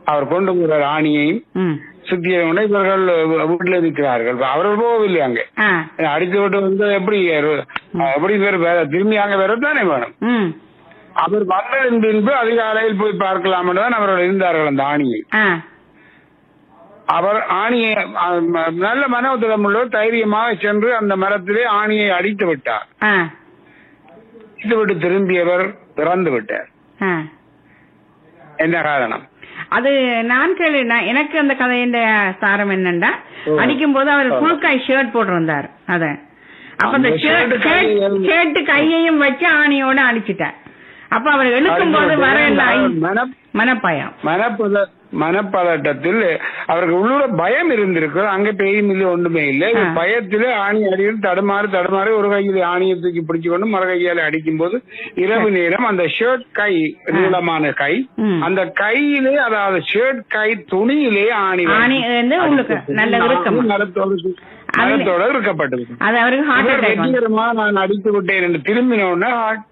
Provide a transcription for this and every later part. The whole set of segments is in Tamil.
அவர் கொண்டு போகிற ஆணியையும் சுத்திய இவர்கள் வீட்டுல இருக்கிறார்கள். அவர்கள் போகவில்லை அங்கே அடித்து விட்டு வந்து எப்படி திரும்பி அங்க வரத்தானே வேணும். அவர் வந்ததன் பின்பு அதிகாலையில் போய் பார்க்கலாம் தான் அவர்கள் இருந்தார்கள். அந்த ஆணியை அவர் ஆணியை நல்ல மனோதிடம் உள்ளவர் தைரியமாக சென்று அந்த மரத்திலே ஆணியை அடித்து விட்டார். விட்டு திரும்பியவர் இறந்து விட்டார். என்ன காரணம்? அது நான் எனக்கு அந்த கதையின் சாரம் என்னண்டா, அடிக்கும் போது அவர் ஃபுல்காய் ஷர்ட் போட்டிருந்தார். அத அப்ப அந்த ஷர்ட் கையையும் வச்சு ஆணியோட அடிச்சுட்டார். அப்ப அவர் எழுக்கும் போது வர மனப்பதட்டத்தில் அவருக்கு உள்ளூர பயம் இருந்திருக்கு. அங்க பெய்யும் இல்லை, ஒன்றுமே இல்லை. பயத்திலே ஆணி அடியில் தடுமாறி ஒரு கையில ஆணியை தூக்கி பிடிச்சு கொண்டு மறு கையால அடிக்கும் போது இரவு நேரம் அந்த ஷர்ட் கை, நீளமான கை, அந்த கையிலே, அதாவது ஷர்ட் கை துணியிலே ஆணி இருக்கப்பட்டது. நான் அடித்து விட்டேன் என்று திரும்பினோடனே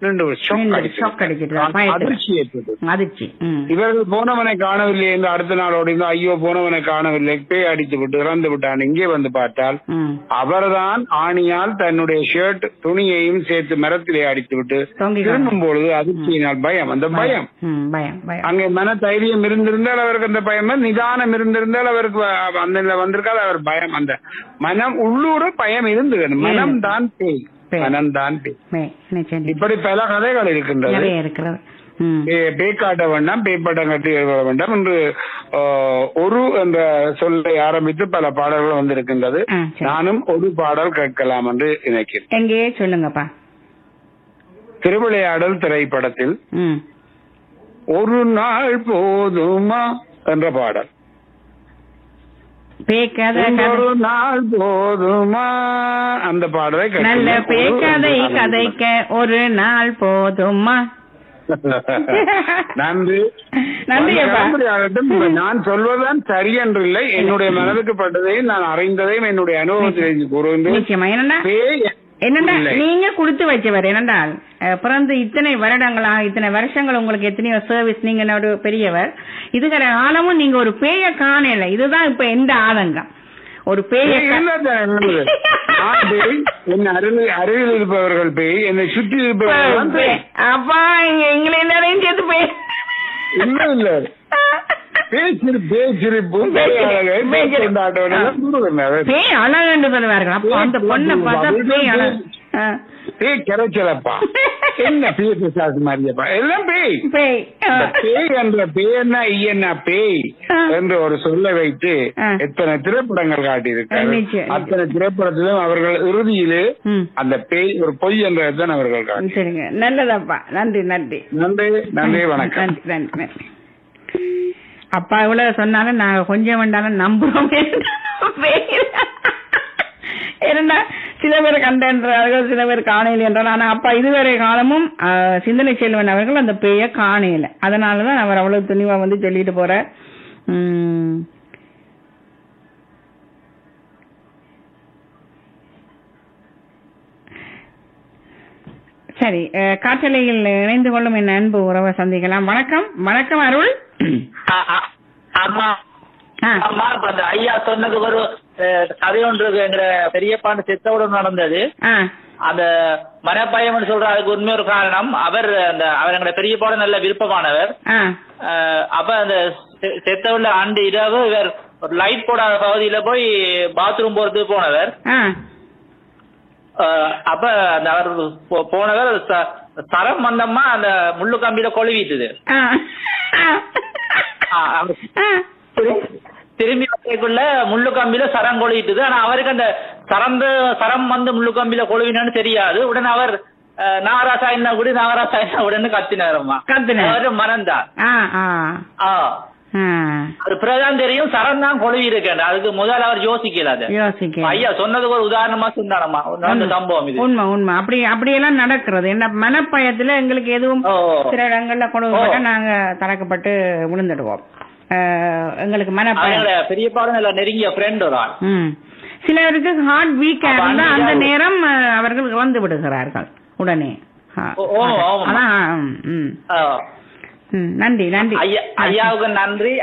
அதிர்ச்சி. இவர்கள் போனவனை காணவில்லை என்று அடுத்த நாள் ஓடி ஐயோ போனவனை காணவில்லை, பேய் அடித்து விட்டு இறந்து விட்டான். இங்கே வந்து பார்த்தால் அவர்தான் ஆணியால் தன்னுடைய ஷர்ட் துணியையும் சேர்த்து மரத்திலே அடித்து விட்டு திரும்பும் பொழுது அதிர்ச்சியினால் பயம், அந்த பயம் அங்கே மன தைரியம் இருந்திருந்தால் அவருக்கு அந்த பயம், நிதானம் இருந்திருந்தால் அவருக்கு அந்த வந்திருக்காது. அவர் பயம், அந்த மனம் உள்ளூர பயம் இருந்தது. மனம் தான் பேய், மனம் தான் பேய். இப்படி பல கதைகள் இருக்கின்றது. பேய் காட்ட வேண்டாம், பேய்பட்டம் கட்டி எழுத வேண்டாம் என்று ஒரு என்ற சொல்லை ஆரம்பித்து பல பாடல்கள் வந்திருக்கின்றது. நானும் ஒரு பாடல் கேட்கலாம் என்று நினைக்கிறேன். எங்கே சொல்லுங்கப்பா. திருவிளையாடல் திரைப்படத்தில் ஒரு நாள் போதுமா என்ற பாடல். ஒரு நாள் போதுமா அந்த பாடலை நல்ல பேக்கதை கதைக்க ஒரு நாள் போதுமா. நன்றி. நான் சொல்வதுதான் சரி என்று இல்லை, என்னுடைய மனதுக்கு பட்டதையும் நான் அறிந்ததையும் என்னுடைய அனுபவத்தில் கூறுகின்றேன். என்னண்டா நீங்க கொடுத்து வச்சவர், என்னண்டால் பிறந்து இத்தனை வருடங்களாக, இத்தனை வருஷங்கள் உங்களுக்கு எத்தனையோ சர்வீஸ், நீங்க ஒரு பெரியவர், இதுகிற காலமும் நீங்க ஒரு பேய காணல. இதுதான் இப்ப எந்த ஆதங்கம். ஒரு பேய அருகில் இருப்பவர்கள் பேய், என்னை சுற்றி இருப்பவர்கள் அப்பா எங்களை எல்லாரையும் சேர்த்து பேய் இல்ல அழகு சொல்லுவார்கள். அப்போ அந்த பொண்ணை பார்த்தா பேய் அழகு, பேய் கரைச்சலப்பா, என்ன பேய் பிசாசு மாதிரியப்பா, எல்லாம் பேய். பேய் என்ற பேய்னா ஐயன்னா பேய் என்று ஒரு சொல்ல வைத்து எத்தனை திரைப்படங்கள் காட்டியிருக்காரு. அத்தனை திரைப்படத்திலும் அவர்கள் இறுதியிலே அந்த பேய் ஒரு பொய் என்றதான் அவர்கள் காட்டி. சரிங்க, நல்லதாப்பா. நன்றி நன்றி நன்றி நன்றி, வணக்கம். நன்றி நன்றி நன்றி. அப்பா இவ்வளவு சொன்னாலும் நாங்க கொஞ்சம் வேண்டாலும் நம்புறோம். ஏன்னா சில பேர் கண்டார்கள், சில பேர் காணையில் என்றால். ஆனா அப்பா இதுவரை காலமும் சிந்தனை செல்வன் அவர்கள் அந்த பேய காணையில, அதனாலதான் அவர் அவ்வளவு துணிவா வந்து சொல்லிட்டு போற. சரி, காற்றலையில் இணைந்து கொள்ளும் என் அன்பு உறவை சந்திக்கலாம். வணக்கம். வணக்கம் அருள். ஐயா சொன்னது ஒரு கதை ஒன்று எங்க பெரியப்பாண்டு செத்தவுடன் நடந்தது. அந்த மனப்பயம் சொல்ற அதுக்கு உண்மை ஒரு காரணம், அவர் எங்க பெரியப்பாடு நல்ல விருப்பமானவர். அப்ப அந்த செத்தவுள்ள ஆண்டு இரவு இவர் ஒரு லைட் போடாத பகுதியில போய் பாத்ரூம் போறதுக்கு போனவர். அப்ப அந்த அவர் போனவர் சரம் வந்தம்மா அந்த முள்ளு கம்பியில கொழுவிட்டுது. திரும்பி வரக்குள்ள முள்ளு கம்பியில சரம் கொழுவிட்டுது. ஆனா அவருக்கு அந்த சரம் வந்து முள்ளு கம்பியில கொழுவினான்னு தெரியாது. உடனே அவர் நாகராசா என்ன கூட நாகராசா என்ன உடனே கத்தினாரம்மா. அவரு மறந்தார். அது பிறதான் தெரியும் சரம் தான் கொழுவி இருக்கேன். அதுக்கு முதல்ல அவர் யோசிக்கல. ஐயா சொன்னதுக்கு ஒரு உதாரணமா சொன்னாரம்மா சம்பவம் இது. உண்மை உண்மை. அப்படியெல்லாம் நடக்கிறது. என்ன மனப்பயத்துல எங்களுக்கு எதுவும் சில இடங்கள்ல கொண்டு நாங்க தடக்கப்பட்டு விழுந்துடுவோம். எங்களுக்கு மனப்பயம். பெரியப்பாடு நல்ல நெருங்கிய ஃப்ரெண்ட் ஒரு ஆள். சிலருக்கு ஹார்ட் வீக்கா இருந்தா அந்த நேரம் அவர்கள் இறந்து விடுகிறார்கள் உடனே. நன்றி நன்றி ஐயாவுக்கு நன்றி.